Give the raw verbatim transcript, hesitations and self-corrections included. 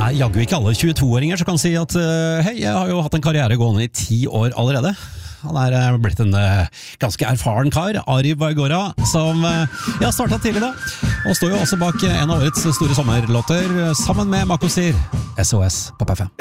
er jaggu ikke alle tjueto-åringer som kan si at uh, hei, jeg har jo hatt en karriere gående i ti år allerede. Han er uh, blitt en uh, ganske erfaren kar, Ari Vargora, som uh, ja, startet tidlig da, og står jo også bak uh, en av årets store sommerlåter, uh, sammen med Makosir, S O S på P fem.